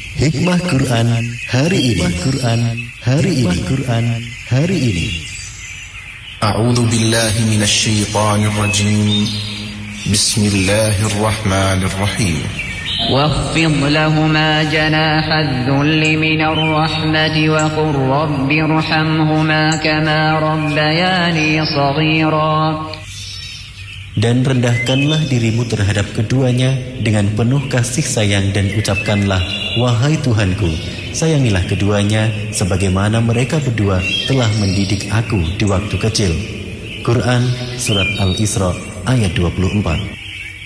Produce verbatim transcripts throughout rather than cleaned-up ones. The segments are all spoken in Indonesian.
Hikmah Quran hari ini. Quran hari ini. Quran hari ini. A'udzu billahi minasy syaithanir rajim. Bismillahirrahmanirrahim. واخفض لهما جناح الذل من الرحمة وقل رب ارحمهما كما ربياني صغيرا. Dan rendahkanlah dirimu terhadap keduanya dengan penuh kasih sayang dan ucapkanlah, wahai Tuhanku, sayangilah keduanya sebagaimana mereka berdua telah mendidik aku di waktu kecil. Quran Surat Al-Isra ayat dua puluh empat.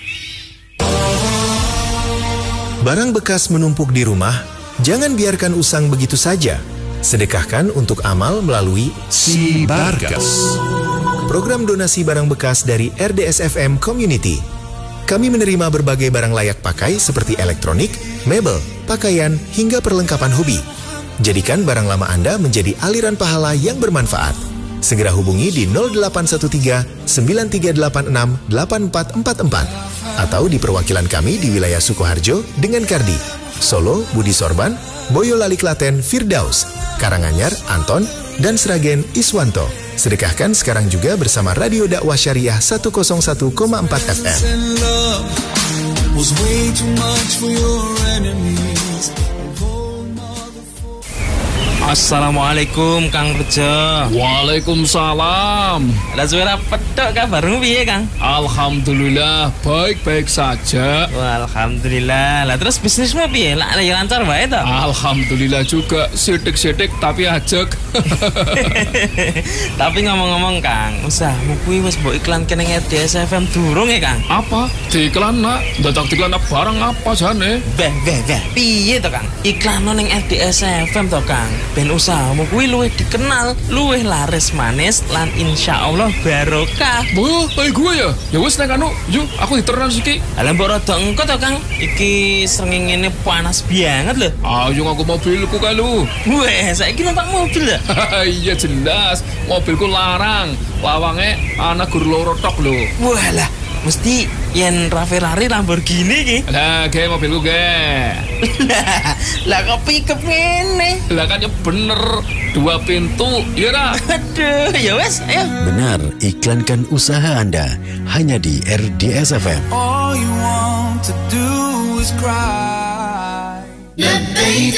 Barang bekas menumpuk di rumah, jangan biarkan usang begitu saja. Sedekahkan untuk amal melalui Si Barkas, program donasi barang bekas dari R D S F M Community. Kami menerima berbagai barang layak pakai seperti elektronik, mebel, pakaian, hingga perlengkapan hobi. Jadikan barang lama Anda menjadi aliran pahala yang bermanfaat. Segera hubungi di nol delapan satu tiga sembilan tiga delapan enam delapan empat empat empat atau di perwakilan kami di wilayah Sukoharjo dengan Kardi, Solo, Budi Sorban, Boyolali Klaten, Firdaus, Karanganyar, Anton, dan Sragen, Iswanto. Sedekahkan sekarang juga bersama Radio Dakwah Syariah seratus satu koma empat F M. Assalamualaikum Kang Rejo. Waalaikumsalam. Ada suara pedok kabarmu piye Kang? Alhamdulillah baik-baik saja. Wah, alhamdulillah. Lah terus bisnismu piye? Lah ya lancar wae to? Alhamdulillah juga, sidik-sidik tapi ajek. Tapi ngomong-ngomong Kang, usahmu kuwi wis mbok iklan kene R D S F M durung ya Kang? Apa? Diiklan nak? Dadak diiklan barang apa jane? Beh, beh, beh. Piye to Kang? Iklan ning R D S F M to Kang. Ben usahamu kuwi luwih dikenal, luwih laris manis lan insyaallah barokah. Wah, kayak gue ya? Ya wis nek anu, yuk aku diteran siki. Lah mbok rada engko to Kang. Iki srengenge panas banget lho. Ayo aku mobilku kae lu. Weh, saiki numpak mobil ya? Iya jelas, mobilku larang. Lawange ana gur loro tok lho. Walah, mesti yen Ferrari Lamborghini iki. Lah, ge mobilku ge. Lah, lah kok pick-up ngene? Lah kan ya bener, dua pintu, ya dah. Aduh, ya wes, ayo. Benar, iklankan usaha Anda hanya di R D S F M. All you want to do is cry. Labbaik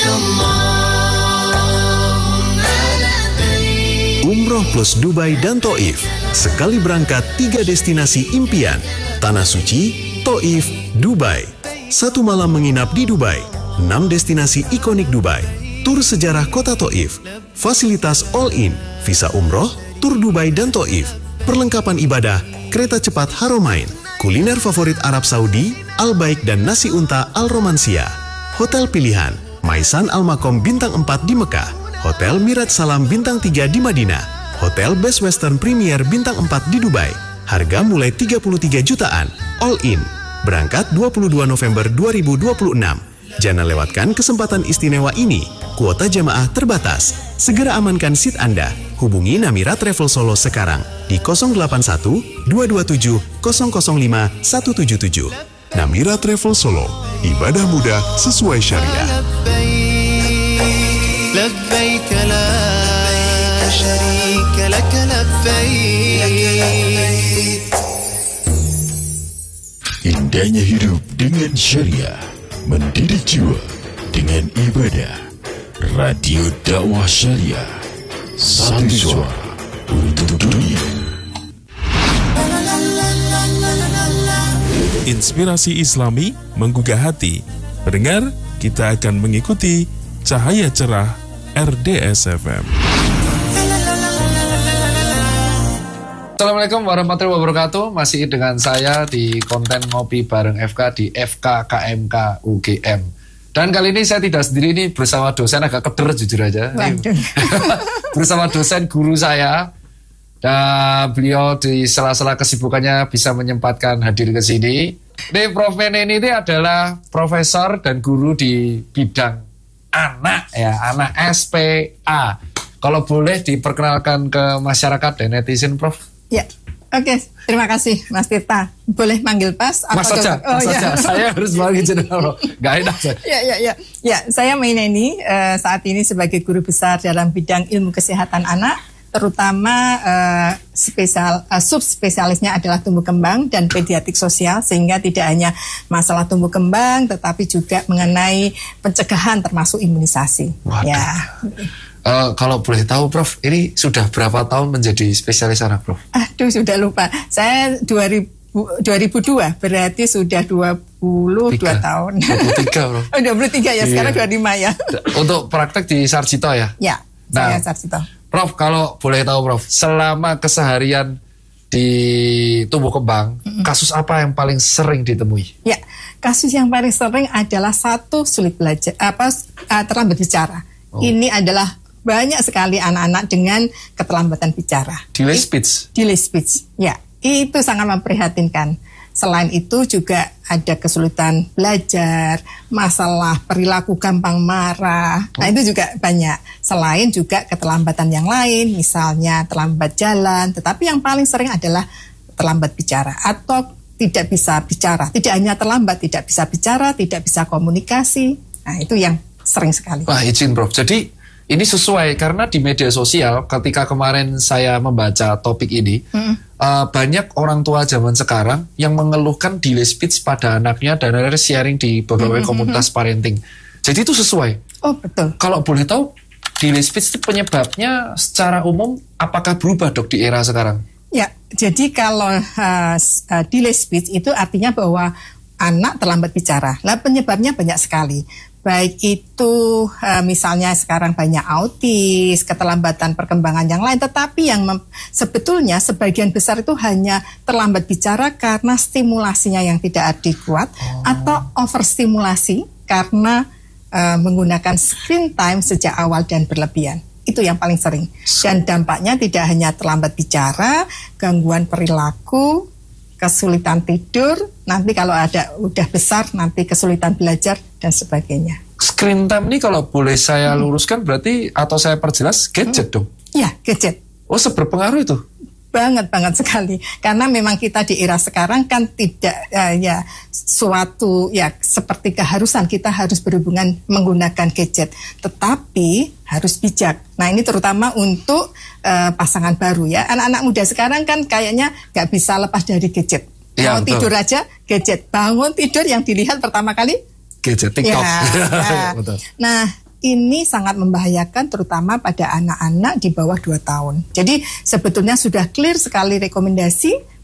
Allahumma labbaik. Umroh plus Dubai dan Taif. Sekali berangkat tiga destinasi impian. Tanah Suci, Taif, Dubai. Satu malam menginap di Dubai. Enam destinasi ikonik Dubai. Tur sejarah kota Taif. Fasilitas all-in, visa umroh, tur Dubai dan Taif. Perlengkapan ibadah, kereta cepat Haramain. Kuliner favorit Arab Saudi, Al-Baik dan Nasi Unta Al-Romansia. Hotel pilihan, Maisan Al-Makom Bintang empat di Mekah. Hotel Mirat Salam Bintang tiga di Madinah. Hotel Best Western Premier Bintang empat di Dubai. Harga mulai tiga puluh tiga jutaan, all in. Berangkat dua puluh dua November dua ribu dua puluh enam. Jangan lewatkan kesempatan istimewa ini. Kuota jamaah terbatas. Segera amankan seat Anda. Hubungi Namira Travel Solo sekarang di nol delapan satu dua dua tujuh nol nol lima satu tujuh tujuh. Namira Travel Solo. Ibadah mudah sesuai syariah. لبيك لا شريك لك لبيك. Indahnya hidup dengan syariah, mendidik jiwa dengan ibadah. Radio Dakwah Syariah, satu suara untuk dunia. Inspirasi Islami menggugah hati. Pendengar, kita akan mengikuti Cahaya Cerah R D S F M. Assalamualaikum warahmatullahi wabarakatuh. Masih dengan saya di konten Ngopi Bareng F K di F K K M K U G M. Dan kali ini saya tidak sendiri, ini bersama dosen, agak keder jujur aja. Bersama dosen guru saya. Dan beliau di sela-sela kesibukannya bisa menyempatkan hadir ke sini. Ini Prof Mene ini adalah profesor dan guru di bidang anak ya, anak S P A. Kalau boleh diperkenalkan ke masyarakat dan netizen, Prof. Ya, Oke, terima kasih Mas Tirta. Boleh manggil Pas? Mas saja, oh, Mas ya. saja. Saya harus manggil jenderal. Gak enak saya. Ya, ya, ya. Ya, saya Maineni uh, saat ini sebagai guru besar dalam bidang ilmu kesehatan anak, terutama uh, spesial uh, subspesialisnya adalah tumbuh kembang dan pediatrik sosial, sehingga tidak hanya masalah tumbuh kembang, tetapi juga mengenai pencegahan termasuk imunisasi. Waduh. Ya. Uh, kalau boleh tahu Prof, ini sudah berapa tahun menjadi spesialis anak Prof? Aduh, sudah lupa. Saya dua ribu dua, berarti sudah dua puluh dua tahun. dua puluh tiga Prof. Oh, dua puluh tiga ya, sekarang Iya. dua puluh lima ya. Untuk praktek di Sarjito ya? Ya, Nah, saya Sarjito. Prof, kalau boleh tahu Prof, selama keseharian di tumbuh kembang, mm-hmm. kasus apa yang paling sering ditemui? Ya, kasus yang paling sering adalah satu, sulit belajar, apa uh, terlambat bicara. Oh. Ini adalah banyak sekali anak-anak dengan keterlambatan bicara. Delay speech? Delay speech, ya. Itu sangat memprihatinkan. Selain itu juga ada kesulitan belajar, masalah perilaku gampang marah. Nah, itu juga banyak. Selain juga keterlambatan yang lain, misalnya terlambat jalan. Tetapi yang paling sering adalah terlambat bicara atau tidak bisa bicara. Tidak hanya terlambat, tidak bisa bicara, tidak bisa komunikasi. Nah, itu yang sering sekali. Wah, izin Prof. Jadi ini sesuai karena di media sosial ketika kemarin saya membaca topik ini, mm. uh, banyak orang tua zaman sekarang yang mengeluhkan delay speech pada anaknya dan akhirnya sharing di beberapa mm-hmm. komunitas parenting. Jadi itu sesuai. Oh, betul. Kalau boleh tahu, delay speech itu penyebabnya secara umum apakah berubah dok di era sekarang? Ya, jadi kalau uh, uh, delay speech itu artinya bahwa anak terlambat bicara. Lah penyebabnya banyak sekali. Baik itu uh, misalnya sekarang banyak autis, keterlambatan perkembangan yang lain, tetapi yang mem- sebetulnya sebagian besar itu hanya terlambat bicara karena stimulasinya yang tidak adekuat oh. atau overstimulasi karena uh, menggunakan screen time sejak awal dan berlebihan. Itu yang paling sering. Dan dampaknya tidak hanya terlambat bicara, gangguan perilaku, kesulitan tidur, nanti kalau ada udah besar nanti kesulitan belajar dan sebagainya. Screen time ini kalau boleh saya luruskan berarti atau saya perjelas gadget hmm. dong? Iya, gadget. Oh, seberpengaruh itu? Banget banget sekali. Karena memang kita di era sekarang kan tidak uh, ya suatu ya seperti keharusan kita harus berhubungan menggunakan gadget, tetapi harus bijak. Nah, ini terutama untuk uh, pasangan baru ya. Anak-anak muda sekarang kan kayaknya nggak bisa lepas dari gadget. Ya, mau betul. tidur aja gadget, bangun tidur yang dilihat pertama kali gadget, TikTok. Ya, nah, betul. Nah, ini sangat membahayakan terutama pada anak-anak di bawah dua tahun. Jadi sebetulnya sudah clear sekali rekomendasi